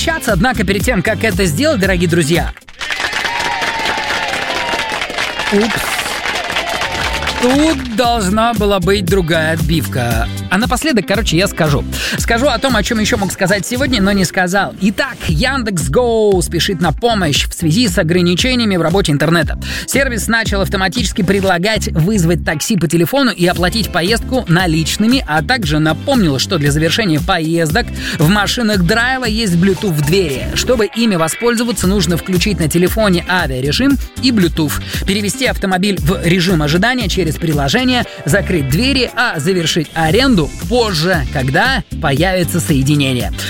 Однако перед тем, как это сделать, дорогие друзья... Упс. Тут должна была быть другая отбивка. А напоследок, я скажу. Скажу о том, о чем еще мог сказать сегодня, но не сказал. Итак, Яндекс.Гоу спешит на помощь в связи с ограничениями в работе интернета. Сервис начал автоматически предлагать вызвать такси по телефону и оплатить поездку наличными, а также напомнил, что для завершения поездок в машинах драйва есть Bluetooth в двери. Чтобы ими воспользоваться, нужно включить на телефоне авиарежим и Bluetooth, перевести автомобиль в режим ожидания через приложение, закрыть двери, а завершить аренду позже, когда появится соединение.